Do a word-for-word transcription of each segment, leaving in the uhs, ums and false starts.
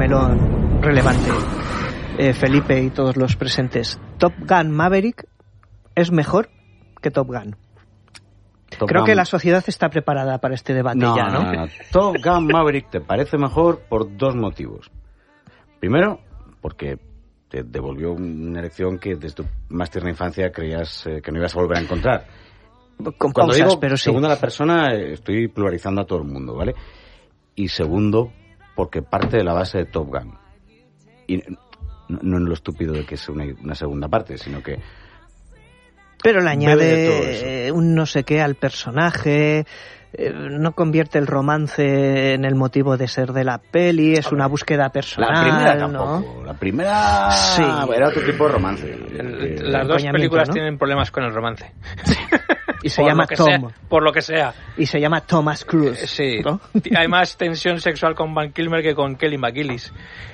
melón relevante, eh, Felipe y todos los presentes. ¿Top Gun Maverick es mejor que Top Gun? Top Creo Gun... que la sociedad está preparada para este debate no, ya, ¿no? No, no. Top Gun Maverick te parece mejor por dos motivos. Primero, porque te devolvió una elección que desde tu más tierna infancia creías eh, que no ibas a volver a encontrar. Con Cuando pausas, digo pero sí. Segunda la persona, estoy pluralizando a todo el mundo, ¿vale? Y segundo, porque parte de la base de Top Gun. Y no, no en lo estúpido de que es una, una segunda parte, sino que... Pero le añade un no sé qué al personaje, eh, no convierte el romance en el motivo de ser de la peli, es una búsqueda personal. La primera tampoco. ¿no? La primera sí. era otro tipo de romance. El, las dos películas, ¿no?, tienen problemas con el romance. Y se llama Tom. Sea, por lo que sea. Y se llama Thomas Cruise. Sí. ¿No? Hay más tensión sexual con Van Kilmer que con Kelly McGillis.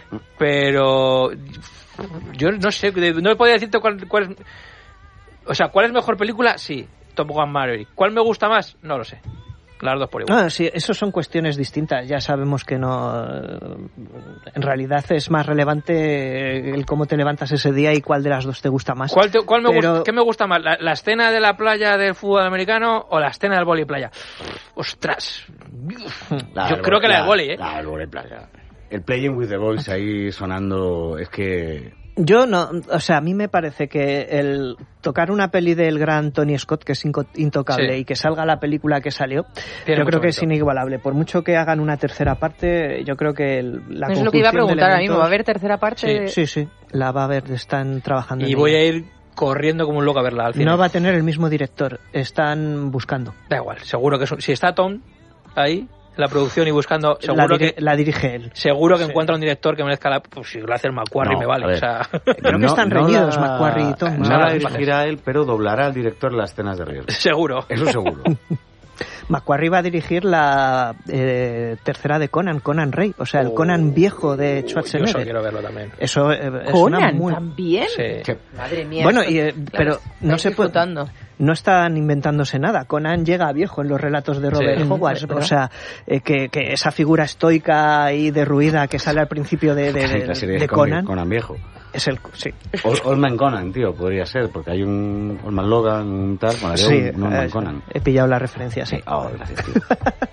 Pero yo no sé, no podría decirte cuál, cuál es... O sea, ¿cuál es mejor película? Sí, Top Gun Maverick. ¿Cuál me gusta más? No lo sé. Las dos por igual. Ah, sí, eso son cuestiones distintas. Ya sabemos que no... En realidad es más relevante el cómo te levantas ese día y cuál de las dos te gusta más. ¿Cuál, te, cuál me Pero... gusta, ¿Qué me gusta más? ¿La, ¿La escena de la playa del fútbol americano o la escena del vóley playa? ¡Ostras! La Yo creo que la del vóley, ¿eh? La del vóley playa. El Playing with the Boys ahí sonando... Es que... Yo no, o sea, a mí me parece que el tocar una peli del gran Tony Scott, que es intocable, sí, y que salga la película que salió, Tiene yo creo que es inigualable. Por mucho que hagan una tercera parte, yo creo que el, la Es lo que iba a preguntar a mí, ¿va a haber tercera parte? Sí, sí, sí, la va a haber, están trabajando y en voy ella. a ir corriendo como un loco a verla al cine. No va a tener el mismo director, están buscando. Da igual, seguro que es un, si está Tom ahí... la producción y buscando, seguro la, dir- que la dirige él. Seguro que sí. encuentra un director que merezca la... Pues si lo hace el Macquarie, no, me vale. O sea... Creo que están no, reñidos no la, Macquarie y Tom. No, no la dirigirá él, pero doblará al director las escenas de riesgo. Seguro. Eso seguro. Macquarie va a dirigir la eh, tercera de Conan, Conan Rey, o sea, el oh, Conan viejo de Schwarzenegger. Yo eso quiero verlo también. Eso eh, es Conan una muy... también. Sí. Madre mía. Bueno, y, eh, claro, pero no se puede, no están inventándose nada. Conan llega a viejo en los relatos de Robert sí, Howard, o sea, eh, que, que esa figura estoica y derruida que sale al principio de, de, de, de, de Conan. Conan viejo. Es el, sí. Old Man Conan, tío, podría ser, porque hay un Old Man Logan, un tal, bueno, sí, un Old Man Conan. He pillado la referencia, sí. Oh, gracias, tío.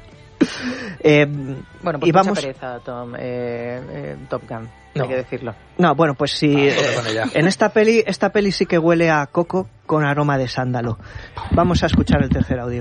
eh, bueno, pues y vamos... mucha pereza, Tom, eh, eh, Top Gun, no. Hay que decirlo. No, bueno, pues sí, ah, eh, en esta peli, esta peli sí que huele a coco con aroma de sándalo. Vamos a escuchar el tercer audio.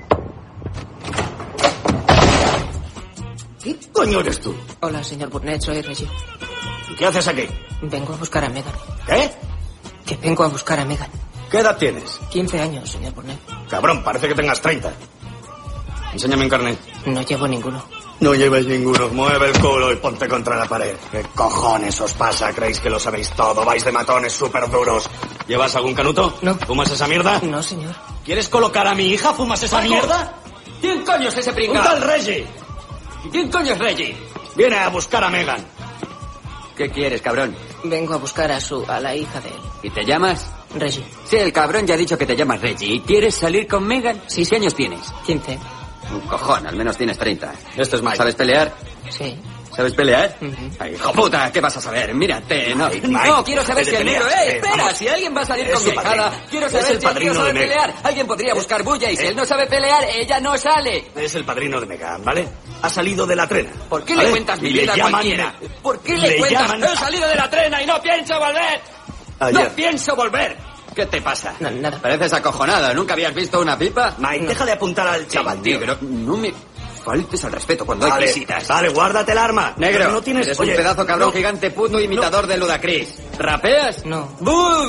¿Qué coño eres tú? Hola, señor Burnett, soy Reggie. ¿Y qué haces aquí? Vengo a buscar a Megan. ¿Qué? Que vengo a buscar a Megan. ¿Qué edad tienes? quince años, señor Burnett. Cabrón, parece que tengas treinta. Enséñame un carnet. No llevo ninguno. No lleves ninguno. Mueve el culo y ponte contra la pared. ¿Qué cojones os pasa? ¿Creéis que lo sabéis todo? ¿Vais de matones súper duros? ¿Llevas algún canuto? No. ¿Fumas esa mierda? No, señor. ¿Quieres colocar a mi hija? ¿Fumas esa ¿Algo? mierda? ¿Quién coño es ese pringao? ¡Un tal Reggie! ¿Quién coño es Reggie? Viene a buscar a Megan. ¿Qué quieres, cabrón? Vengo a buscar a su... a la hija de él. ¿Y te llamas? Reggie. Sí, el cabrón ya ha dicho que te llamas Reggie. ¿Y quieres salir con Megan? Sí. ¿Qué años tienes? quince. Un cojón, al menos tienes treinta. Este es Mike. ¿Sabes pelear? Sí. ¿Sabes pelear? Uh-huh. Ay, hijo puta, ¿qué vas a saber? Mírate, no. Mike, Mike, no, quiero saber si el negro... ¡Eh, espera! Vamos. Si alguien va a salir Es con mi hijada, quiero saber el si el tío sabe pelear. Alguien podría buscar bulla y si ¿Eh? él no sabe pelear, ella no sale. Es el padrino de Megan, ¿vale? Ha salido de la trena. ¿Por qué ¿vale? le cuentas mi y vida a llaman... cualquiera? ¿Por qué le, le cuentas? Llaman... He salido de la trena y no pienso volver. Ayer. ¡No pienso volver! ¿Qué te pasa? No, nada. Pareces acojonada. ¿Nunca habías visto una pipa? Mike, no. Deja de apuntar al chaval, tío. Negro, no me faltes al respeto cuando vale, hay visitas. Vale, guárdate el arma. Negro, no tienes... eres Oye, un pedazo cabrón no, gigante puto imitador no. de Ludacris. ¿Rapeas? No. ¡Bum!